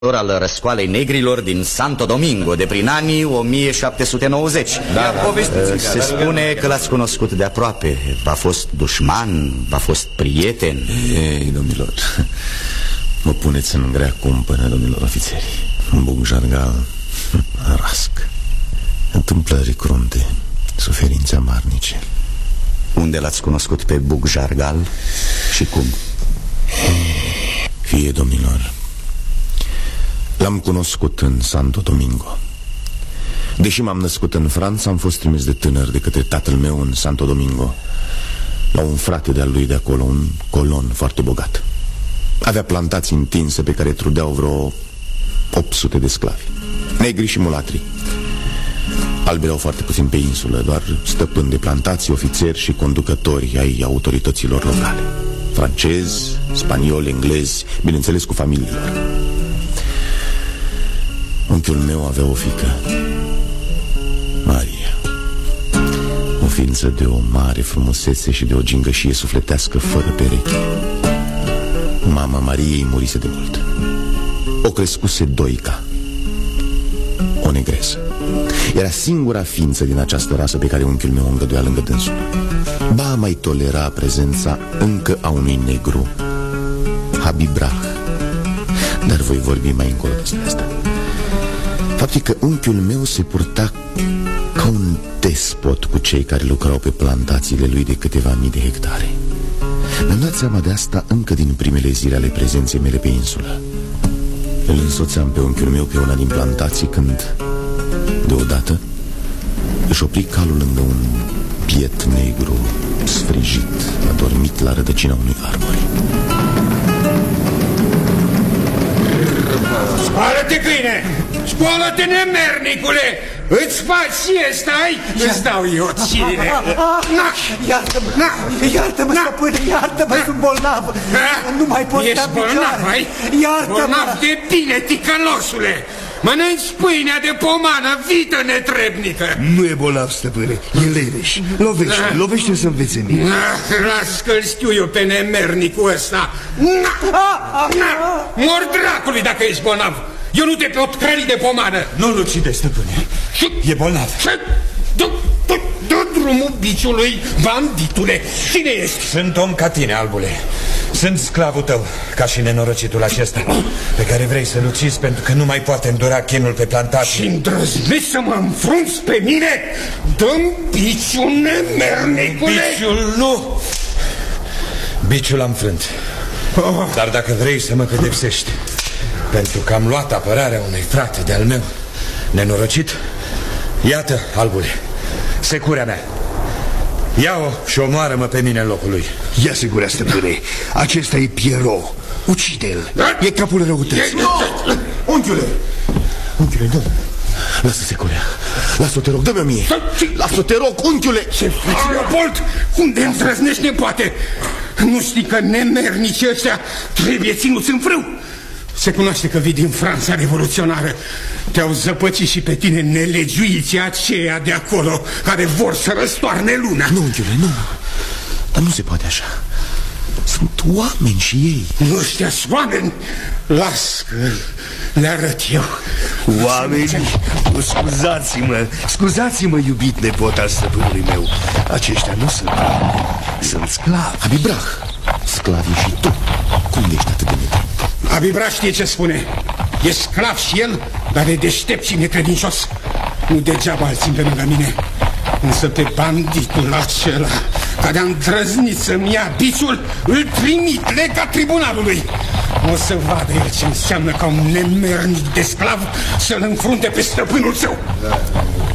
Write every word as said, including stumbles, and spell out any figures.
al răscoalei negrilor din Santo Domingo de prin anii o mie șapte sute nouăzeci. Da, da. Se spune că l-ați cunoscut de aproape. V-a fost dușman, v-a fost prieten. Ei, domnilor, mă puneți în grea cumpănă, domnilor ofițeri. Bugjargal, rasc, întâmplări crunte, suferințe amarnice. Unde l-ați cunoscut pe Bugjargal și cum? Fie, domnilor, l-am cunoscut în Santo Domingo. Deși m-am născut în Franța, am fost trimis de tânăr de către tatăl meu în Santo Domingo, la un frate de-al lui de acolo, un colon foarte bogat. Avea plantații întinse pe care trudeau vreo opt sute de sclavi, negri și mulatri. Albi erau foarte puțin pe insulă, doar stăpâni de plantații, ofițeri și conducători ai autorităților locale, francezi, spanioli, englezi, bineînțeles cu familiilor. Unchiul meu avea o fiică, Maria, o ființă de o mare frumusețe și de o gingășie sufletească fără pereche. Mama Mariei murise de mult. O crescuse Doica, o negresă. Era singura ființă din această rasă pe care unchiul meu o îngăduia lângă dânsul. Ba mai tolera prezența încă a unui negru, Habibrah. Dar voi vorbi mai încolo despre asta. Faptul că unchiul meu se purta ca un despot cu cei care lucrau pe plantațiile lui de câteva mii de hectare. Mi-am dat seama de asta încă din primele zile ale prezenței mele pe insulă. Îl însoțeam pe unchiul meu pe una din plantații când, deodată, își opri calul lângă un biet negru, sfrijit, adormit la rădăcina unui arbore. Spală-te, câine! Spală-te, nemernicule! Îți faci siesta, ai? Îți dau eu ține. Iartă-mă, iartă-mă, stăpâne, iartă-mă, sunt bolnav. Nu mai pot sta în picioare. Ești bolnav, ai? Bolnav de bine, ticălosule. Mănânci pâinea de pomană, vită netrebnică. Nu e bolnav, stăpâne, e leneș. Lovește, lovește să învețe mie. Las că-l știu eu pe nemernicul ăsta. Mor dracului dacă ești bolnav. Eu nu te pot hrăni de pomană. Nu-l ucide, stăpâne. E bolnav. Dă drumul biciului, banditule. Cine ești? Sunt om ca tine, albule. Sunt sclavul tău, ca și nenorocitul acesta, pe care vrei să-l ucizi pentru că nu mai poate îndura chinul pe plantație. Și îndrăznești să mă înfrunți pe mine? Dă-mi biciul, nemernicule. Biciul nu. Biciul am frânt. oh. Dar dacă vrei să mă pedepsești pentru că am luat apărarea unui frate de-al meu nenorocit, iată, albule, securea mea. Ia-o și omoară-mă pe mine în locul lui. Ia securea, stăpâne. Acesta e Pierrot. Ucide-l. E capul răutății. Unchiule, unchiule, dă lasă securea. Lasă-o, te rog, dă-mi-o mie. Lasă-o, te rog, unchiule. Ce faci, Leopold? Unde îndrăznești, nepoate? Nu știi că nemernicii ăștia trebuie ținuți în frâu? Se cunoaște că vii din Franța revoluționară. Te-au zăpăcit și pe tine nelegiuiții aceia de acolo care vor să răstoarne luna. Nu, unchiule, nu. Dar nu se poate așa. Sunt oameni și ei. Nu știați oameni? Las că le arăt eu. Oameni? Scuzați-mă, scuzați-mă, iubit nepot al stăpânului meu. Aceștia nu sunt oameni, sunt sclavi. Habibrah, sclavii și tu. Cum ești atât de nebun? Habibrah știe ce spune. E sclav și el, dar e deștept și necredincios. Nu degeaba îl țin pe lângă mine. Însă pe banditul acela care a îndrăznit să-mi ia biciul, îl trimit legat tribunalului. O să vadă el ce înseamnă ca un nemernic de sclav să-l înfrunte pe stăpânul său.